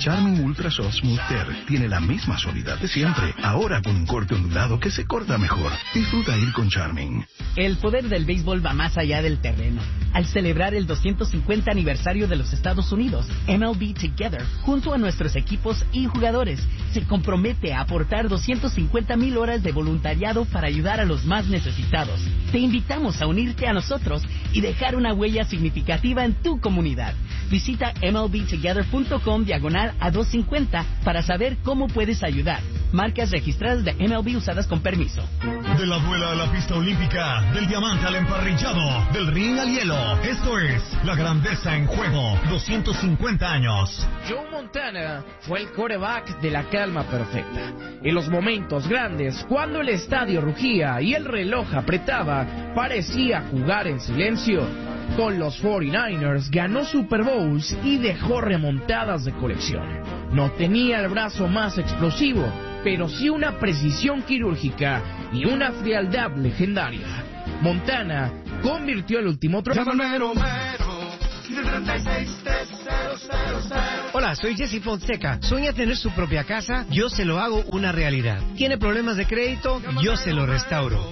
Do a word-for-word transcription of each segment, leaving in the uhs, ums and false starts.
Charmin Ultra Soft Smooth Tear tiene la misma suavidad de siempre, ahora con un corte ondulado que se corta mejor. Disfruta ir con Charmin. El poder del béisbol va más allá del terreno. Al celebrar el doscientos cincuenta aniversario de los Estados Unidos, M L B Together, junto a nuestros equipos y jugadores, se compromete a aportar doscientas cincuenta mil horas de voluntariado para ayudar a los más necesitados. Te invitamos a unirte a nosotros y dejar una huella significativa en tu comunidad. Visita M L B together punto com diagonal a doscientos cincuenta para saber cómo puedes ayudar. Marcas registradas de M L B usadas con permiso. De la duela a la pista olímpica, del diamante al emparrillado, del ring al hielo. Esto es la grandeza en juego. doscientos cincuenta años. Joe Montana fue el quarterback de la calma perfecta. En los momentos grandes, cuando el estadio rugía y el reloj apretaba, parecía jugar en silencio. Con los cuarenta y nueve ers ganó Super Bowls y dejó remontadas de colección. No tenía el brazo más explosivo, pero sí una precisión quirúrgica y una frialdad legendaria. Montana convirtió el último trofeo. Hola, soy Jesse Fonseca. ¿Sueña tener su propia casa? Yo se lo hago una realidad. ¿Tiene problemas de crédito? Yo se lo restauro.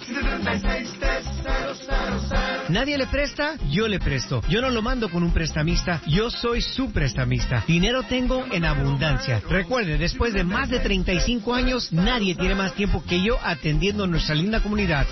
¿Nadie le presta? Yo le presto. Yo no lo mando con un prestamista, yo soy su prestamista. Dinero tengo en abundancia. Recuerde, después de más de treinta y cinco años, nadie tiene más tiempo que yo atendiendo a nuestra linda comunidad.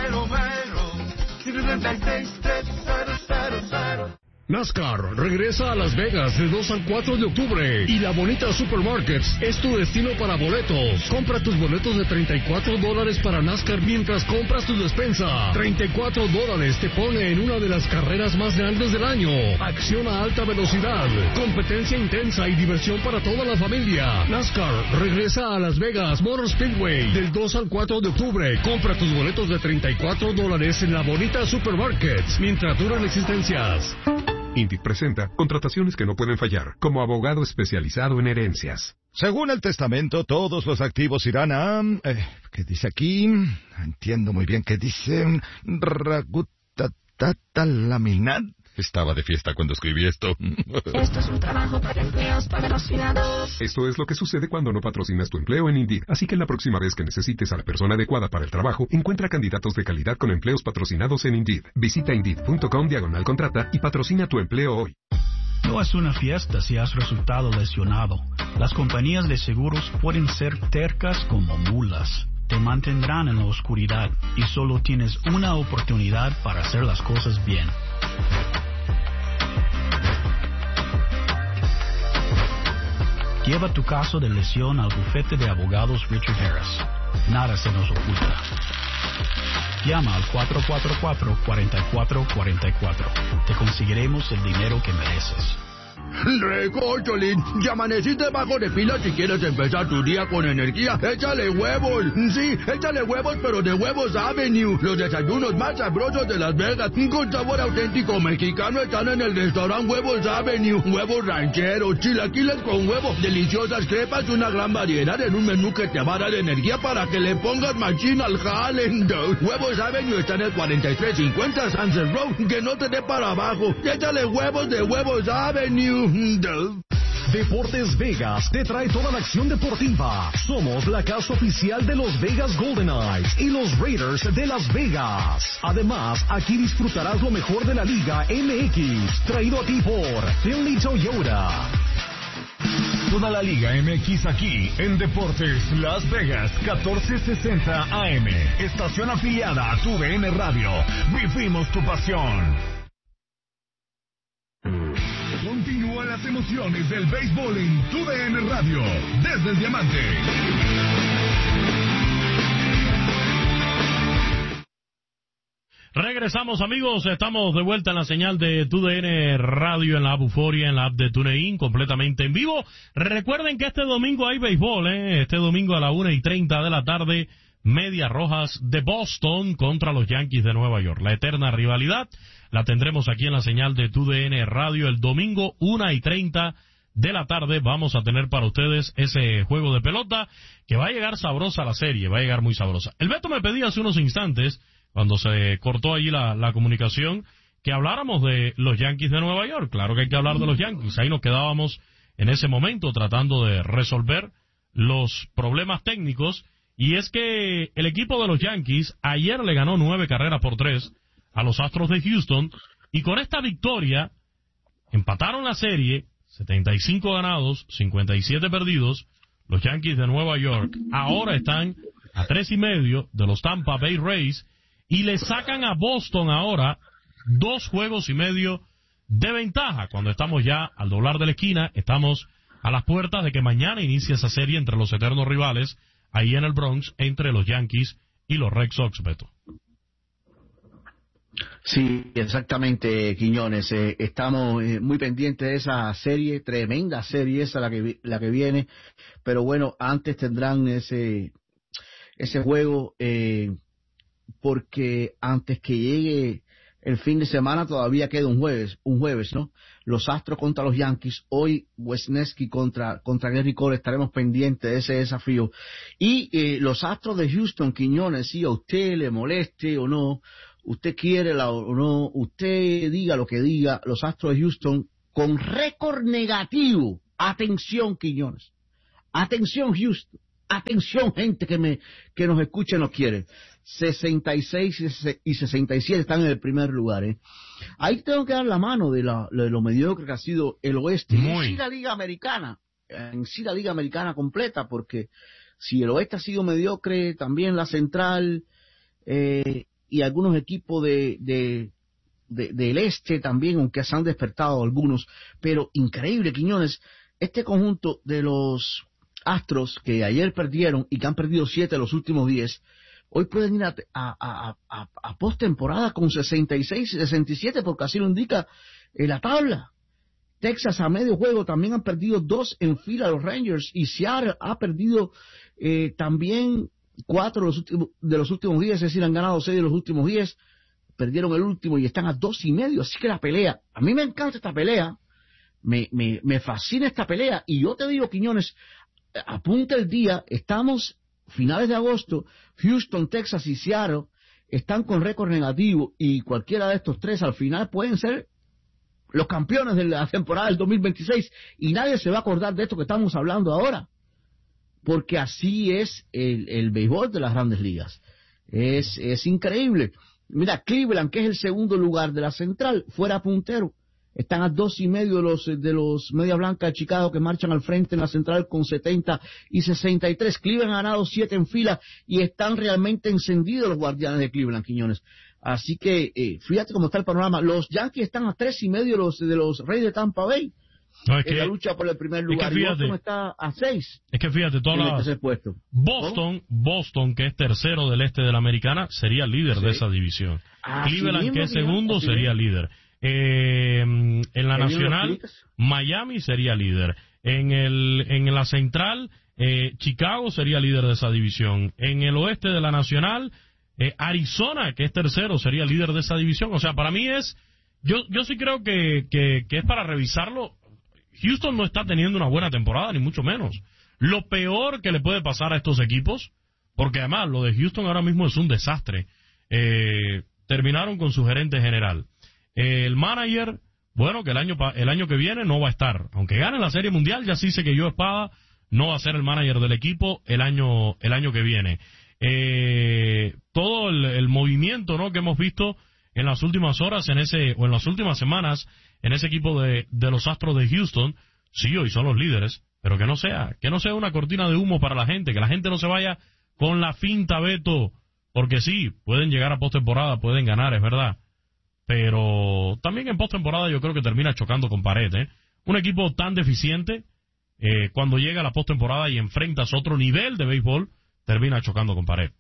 NASCAR regresa a Las Vegas del dos al cuatro de octubre y la Bonita Supermarkets es tu destino para boletos. Compra tus boletos de treinta y cuatro dólares para NASCAR mientras compras tu despensa. treinta y cuatro dólares te pone en una de las carreras más grandes del año. Acción a alta velocidad, competencia intensa y diversión para toda la familia. NASCAR regresa a Las Vegas Motor Speedway del dos al cuatro de octubre. Compra tus boletos de treinta y cuatro dólares en la Bonita Supermarkets mientras duran existencias. INDIC presenta contrataciones que no pueden fallar, como abogado especializado en herencias. Según el testamento, todos los activos irán a... Eh, ¿Qué dice aquí? Entiendo muy bien qué dice... Ragutatatalaminat. Estaba de fiesta cuando escribí esto. Esto es un trabajo para empleos patrocinados. Esto es lo que sucede cuando no patrocinas tu empleo en Indeed. Así que la próxima vez que necesites a la persona adecuada para el trabajo, encuentra candidatos de calidad con empleos patrocinados en Indeed. Visita Indeed.com diagonal contrata y patrocina tu empleo hoy. No es una fiesta si has resultado lesionado. Las compañías de seguros pueden ser tercas como mulas. Te mantendrán en la oscuridad y solo tienes una oportunidad para hacer las cosas bien. Lleva tu caso de lesión al bufete de abogados Richard Harris. Nada se nos oculta. Llama al cuatro cuatro cuatro, cuatro cuatro cuatro cuatro. Te conseguiremos el dinero que mereces. Recócholín, ya amaneciste bajo de pila si quieres empezar tu día con energía. Échale huevos, sí, échale huevos, pero de Huevos Avenue. Los desayunos más sabrosos de Las Vegas, con sabor auténtico mexicano, están en el restaurante Huevos Avenue. Huevos rancheros, chilaquiles con huevo, deliciosas crepas, una gran variedad en un menú que te va a dar energía para que le pongas machina al jale. Huevos Avenue está en el cuarenta y tres cincuenta Sunset Road, que no te dé para abajo. Échale huevos de Huevos Avenue. Deportes Vegas te trae toda la acción deportiva. Somos la casa oficial de los Vegas Golden Knights y los Raiders de Las Vegas. Además, aquí disfrutarás lo mejor de la Liga M X, traído a ti por Finley Toyota. Toda la Liga M X aquí en Deportes Las Vegas, catorce sesenta A M. Estación afiliada a tu V N Radio. Vivimos tu pasión. Continúan las emociones del béisbol en tu V N Radio, desde el Diamante. Regresamos, amigos, estamos de vuelta en la señal de tu V N Radio, en la app Euforia, en la app de TuneIn, completamente en vivo. Recuerden que este domingo hay béisbol, ¿eh? Este domingo a la una y treinta de la tarde, Medias Rojas de Boston contra los Yankees de Nueva York. La eterna rivalidad la tendremos aquí en la señal de tu V N Radio el domingo, una y treinta de la tarde. Vamos a tener para ustedes ese juego de pelota que va a llegar sabrosa la serie, va a llegar muy sabrosa. El Beto me pedía hace unos instantes, cuando se cortó allí la, la comunicación, que habláramos de los Yankees de Nueva York. Claro que hay que hablar de los Yankees. Ahí nos quedábamos en ese momento tratando de resolver los problemas técnicos, y es que el equipo de los Yankees ayer le ganó nueve carreras por tres a los Astros de Houston, y con esta victoria empataron la serie, setenta y cinco ganados, cincuenta y siete perdidos. Los Yankees de Nueva York ahora están a tres y medio de los Tampa Bay Rays, y le sacan a Boston ahora dos juegos y medio de ventaja. Cuando estamos ya al doblar de la esquina, estamos a las puertas de que mañana inicie esa serie entre los eternos rivales ahí en el Bronx, entre los Yankees y los Red Sox, Beto. Sí, exactamente, Quiñones. Eh, estamos eh, muy pendientes de esa serie, tremenda serie esa la que la que viene. Pero bueno, antes tendrán ese ese juego, eh, porque antes que llegue el fin de semana todavía queda un jueves, un jueves, ¿no? Los Astros contra los Yankees, hoy Wesneski contra contra Gary Cole, estaremos pendientes de ese desafío. Y eh, los Astros de Houston, Quiñones, si a usted le moleste o no, usted quiere la, o no, usted diga lo que diga, los Astros de Houston con récord negativo. Atención, Quiñones. Atención, Houston. Atención, gente que me que nos escucha y nos quiere. sesenta y seis y sesenta y siete están en el primer lugar, ¿eh? Ahí tengo que dar la mano de, la, de lo mediocre que ha sido el oeste. Muy. En sí la liga americana, en sí la liga americana completa, porque si el oeste ha sido mediocre, también la central, eh, y algunos equipos de, de, de, del este también, aunque se han despertado algunos. Pero increíble, Quiñones, este conjunto de los Astros que ayer perdieron y que han perdido siete de los últimos diez, hoy pueden ir a, a, a, a, a postemporada con sesenta y seis y sesenta y siete, porque así lo indica eh, la tabla. Texas a medio juego también han perdido dos en fila los Rangers, y Seattle ha perdido eh, también cuatro de los, últimos, de los últimos diez, es decir, han ganado seis de los últimos diez, perdieron el último y están a dos y medio. Así que la pelea, a mí me encanta esta pelea, me, me, me fascina esta pelea, y yo te digo, Quiñones, apunta el día, estamos finales de agosto, Houston, Texas y Seattle están con récord negativo, y cualquiera de estos tres al final pueden ser los campeones de la temporada del dos mil veintiséis, y nadie se va a acordar de esto que estamos hablando ahora, porque así es el, el béisbol de las grandes ligas. Es, es increíble. Mira, Cleveland, que es el segundo lugar de la central, fuera puntero. Están a dos y medio de los, de los Media Blanca de Chicago, que marchan al frente en la central con setenta y sesenta y tres. Cleveland ha ganado siete en fila y están realmente encendidos los Guardianes de Cleveland, Quiñones. Así que, eh, fíjate cómo está el panorama. Los Yankees están a tres y medio de los, de los Reyes de Tampa Bay. No, es en que, la lucha por el primer lugar. Es que fíjate, y Boston está a seis. Es que fíjate, todas las... puesto. Boston, Boston, que es tercero del este de la Americana, sería líder sí. de esa división. Ah, Cleveland, sí, que es bien, segundo, así sería bien. líder. Eh, en la nacional, Miami sería líder. En el en la central, eh, Chicago sería líder de esa división. En el oeste de la nacional, eh, Arizona, que es tercero, sería líder de esa división. O sea, para mí es, yo yo sí creo que, que, que es para revisarlo. Houston no está teniendo una buena temporada, ni mucho menos. Lo peor que le puede pasar a estos equipos, porque además lo de Houston ahora mismo es un desastre. Eh, terminaron con su gerente general. El manager, bueno, que el año el año que viene no va a estar. Aunque gane la Serie Mundial, ya sí sé que Joe Espada no va a ser el manager del equipo el año el año que viene. Eh, todo el, el movimiento, ¿no?, que hemos visto en las últimas horas en ese o en las últimas semanas en ese equipo de, de los Astros de Houston, sí, hoy son los líderes, pero que no sea, que no sea una cortina de humo para la gente, que la gente no se vaya con la finta, Beto, porque sí, pueden llegar a postemporada, pueden ganar, es verdad. Pero también en postemporada yo creo que termina chocando con pared, ¿eh? Un equipo tan deficiente, eh, cuando llega a la postemporada y enfrentas otro nivel de béisbol, termina chocando con pared.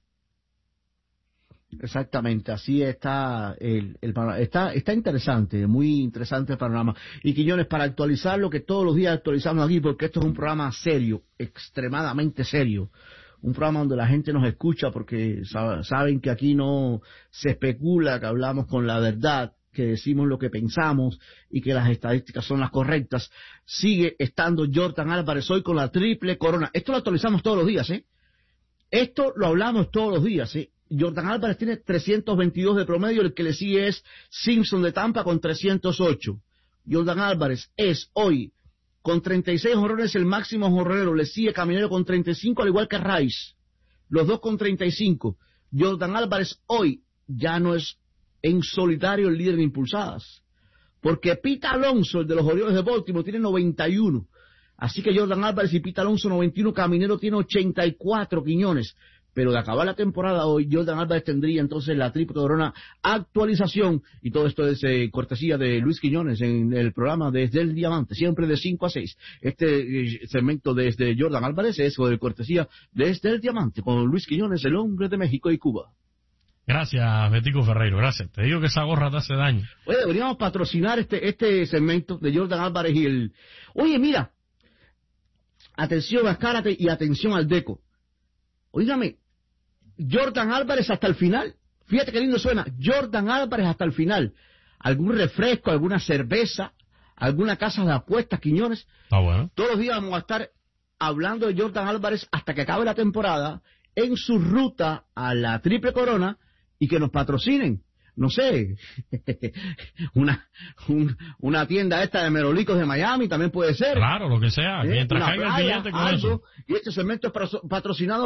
Exactamente, así está el, el panorama. Está, está interesante, muy interesante el panorama. Y Quiñones, para actualizar lo que todos los días actualizamos aquí, porque esto es un programa serio, extremadamente serio. Un programa donde la gente nos escucha porque saben que aquí no se especula, que hablamos con la verdad, que decimos lo que pensamos y que las estadísticas son las correctas. Sigue estando Jordan Álvarez hoy con la triple corona. Esto lo actualizamos todos los días, ¿eh? Esto lo hablamos todos los días, ¿eh? Jordan Álvarez tiene trescientos veintidós de promedio, el que le sigue es Simpson de Tampa con trescientos ocho. Jordan Álvarez es hoy con treinta y seis jonrones, el máximo jonronero. Le sigue Caminero con treinta y cinco, al igual que Rice. Los dos con treinta y cinco. Jordan Álvarez hoy ya no es en solitario el líder de impulsadas, porque Pete Alonso, el de los Orioles de Baltimore, tiene noventa y uno. Así que Jordan Álvarez y Pete Alonso noventa y uno, Caminero tiene ochenta y cuatro, Quiñones. Pero de acabar la temporada hoy, Jordan Álvarez tendría entonces la triple corona actualización, y todo esto es eh, cortesía de Luis Quiñones en el programa Desde el Diamante, siempre de cinco a seis. Este eh, segmento desde Jordan Álvarez es de cortesía Desde el Diamante, con Luis Quiñones, el hombre de México y Cuba. Gracias, Betico Ferreiro, gracias. Te digo que esa gorra te hace daño. Oye, deberíamos patrocinar este, este segmento de Jordan Álvarez y el... Oye, mira, atención a Cárate y atención al Deco. Óigame, Jordan Álvarez hasta el final. Fíjate qué lindo suena. Jordan Álvarez hasta el final. Algún refresco, alguna cerveza, alguna casa de apuestas, Quiñones. Está bueno. Todos los días vamos a estar hablando de Jordan Álvarez hasta que acabe la temporada en su ruta a la Triple Corona y que nos patrocinen. No sé, una un, una tienda esta de merolicos de Miami también puede ser. Claro, lo que sea. ¿Eh? Mientras Una caiga playa, el billete con algo, eso. Y este segmento es patrocinado